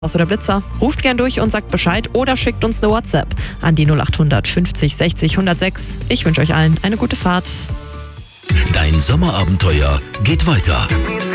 oder Blitzer. Ruft gern durch und sagt Bescheid oder schickt uns eine WhatsApp an die 0800 50 60 106. Ich wünsche euch allen eine gute Fahrt. Dein Sommerabenteuer geht weiter.